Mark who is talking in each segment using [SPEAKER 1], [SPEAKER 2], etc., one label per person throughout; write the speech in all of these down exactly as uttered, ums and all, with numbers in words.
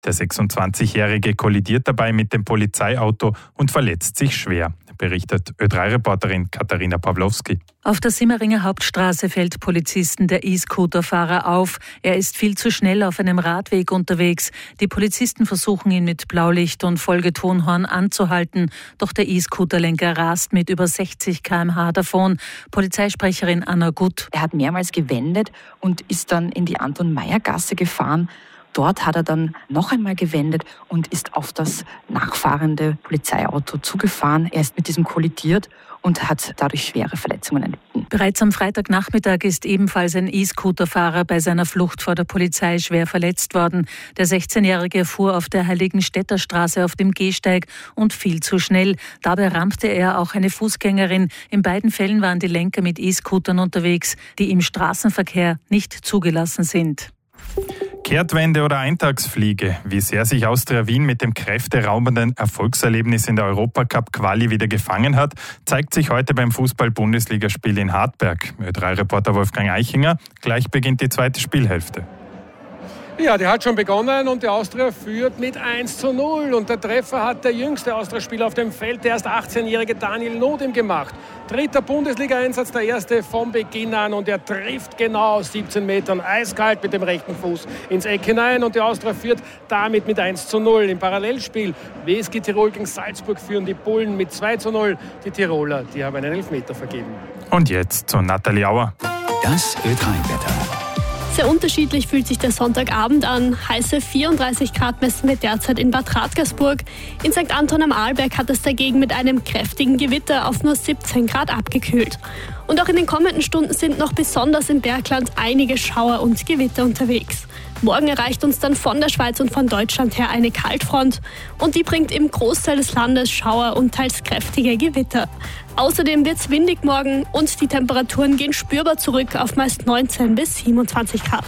[SPEAKER 1] Der sechsundzwanzigjährige kollidiert dabei mit dem Polizeiauto und verletzt sich schwer, berichtet Ö drei Reporterin Katharina Pawlowski.
[SPEAKER 2] Auf der Simmeringer Hauptstraße fällt Polizisten der E-Scooter-Fahrer auf. Er ist viel zu schnell auf einem Radweg unterwegs. Die Polizisten versuchen ihn mit Blaulicht und Folgetonhorn anzuhalten. Doch der E-Scooter-Lenker rast mit über sechzig Kilometer pro Stunde davon. Polizeisprecherin Anna Gutt.
[SPEAKER 3] Er hat mehrmals gewendet und ist dann in die Anton-Meyer-Gasse gefahren. Dort hat er dann noch einmal gewendet und ist auf das nachfahrende Polizeiauto zugefahren. Er ist mit diesem kollidiert und hat dadurch schwere Verletzungen erlitten.
[SPEAKER 2] Bereits am Freitagnachmittag ist ebenfalls ein E-Scooter-Fahrer bei seiner Flucht vor der Polizei schwer verletzt worden. Der sechzehnjährige fuhr auf der Heiligenstädter Straße auf dem Gehsteig und fiel zu schnell. Dabei rammte er auch eine Fußgängerin. In beiden Fällen waren die Lenker mit E-Scootern unterwegs, die im Straßenverkehr nicht zugelassen sind.
[SPEAKER 1] Kehrtwende oder Eintagsfliege, wie sehr sich Austria Wien mit dem kräfteraubenden Erfolgserlebnis in der Europacup-Quali wieder gefangen hat, zeigt sich heute beim Fußball-Bundesligaspiel in Hartberg. Ö drei Reporter Wolfgang Eichinger, gleich beginnt die zweite Spielhälfte.
[SPEAKER 4] Ja, die hat schon begonnen und die Austria führt mit eins zu null. Und der Treffer hat der jüngste Austria-Spieler auf dem Feld, der erst achtzehnjährige Daniel Nodim gemacht. Dritter Bundesliga-Einsatz, der erste vom Beginn an. Und er trifft genau aus siebzehn Metern eiskalt mit dem rechten Fuß ins Eck hinein. Und die Austria führt damit mit eins zu null. Im Parallelspiel W S G Tirol gegen Salzburg führen die Bullen mit zwei zu null. Die Tiroler, die haben einen Elfmeter vergeben.
[SPEAKER 1] Und jetzt zu Nathalie Auer.
[SPEAKER 5] Das Ö drei Wetter.
[SPEAKER 6] Sehr unterschiedlich fühlt sich der Sonntagabend an. Heiße vierunddreißig Grad messen wir derzeit in Bad Radkersburg. In Sankt Anton am Arlberg hat es dagegen mit einem kräftigen Gewitter auf nur siebzehn Grad abgekühlt. Und auch in den kommenden Stunden sind noch besonders im Bergland einige Schauer und Gewitter unterwegs. Morgen erreicht uns dann von der Schweiz und von Deutschland her eine Kaltfront und die bringt im Großteil des Landes Schauer und teils kräftige Gewitter. Außerdem wird es windig morgen und die Temperaturen gehen spürbar zurück auf meist neunzehn bis siebenundzwanzig Grad.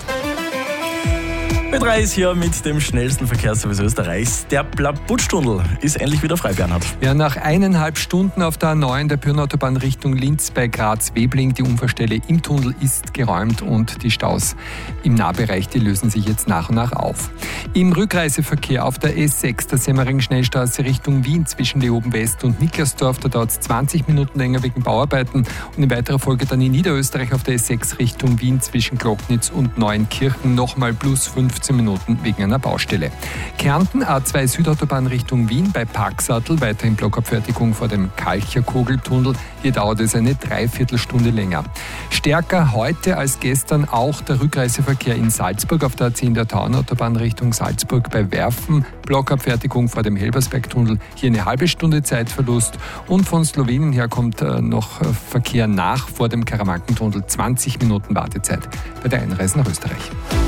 [SPEAKER 7] Ö drei ist hier mit dem schnellsten Verkehrsservice Österreichs. Der Blabutschtunnel ist endlich wieder frei, Bernhard.
[SPEAKER 8] Ja, nach eineinhalb Stunden auf der A neun der Pyrnenautobahn Richtung Linz bei Graz-Webling. Die Unfallstelle im Tunnel ist geräumt und die Staus im Nahbereich, die lösen sich jetzt nach und nach auf. Im Rückreiseverkehr auf der S sechs der Semmering-Schnellstraße Richtung Wien zwischen Leoben West und Niklasdorf, da dauert es zwanzig Minuten länger wegen Bauarbeiten und in weiterer Folge dann in Niederösterreich auf der S sechs Richtung Wien zwischen Glocknitz und Neuenkirchen nochmal plus fünfzehn Minuten wegen einer Baustelle. Kärnten A zwei Südautobahn Richtung Wien bei Parksattel, weiterhin Blockabfertigung vor dem Kalcher-Kogeltunnel. Hier dauert es eine Dreiviertelstunde länger. Stärker heute als gestern auch der Rückreiseverkehr in Salzburg auf der A zehn der Tauernautobahn Richtung Salzburg bei Werfen. Blockabfertigung vor dem Helbersbergtunnel. Hier eine halbe Stunde Zeitverlust. Und von Slowenien her kommt noch Verkehr nach vor dem Karamankentunnel. zwanzig Minuten Wartezeit bei der Einreise nach Österreich.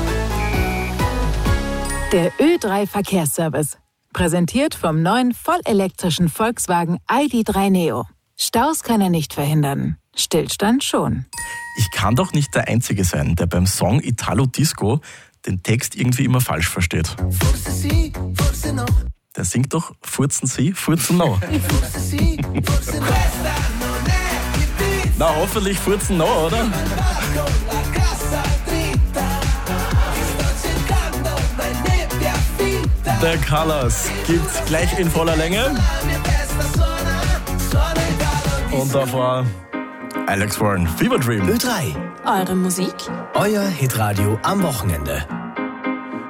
[SPEAKER 9] Der Ö drei Verkehrsservice. Präsentiert vom neuen vollelektrischen Volkswagen I D drei Neo. Staus kann er nicht verhindern. Stillstand schon.
[SPEAKER 7] Ich kann doch nicht der Einzige sein, der beim Song Italo Disco den Text irgendwie immer falsch versteht. Der singt doch Furzen Sie, Furzen No. Na, hoffentlich Furzen No, oder? The Colors gibt's gleich in voller Länge. Und davor Alex Warren, Fever Dream.
[SPEAKER 5] Ö drei.
[SPEAKER 9] Eure Musik?
[SPEAKER 5] Euer Hitradio am Wochenende.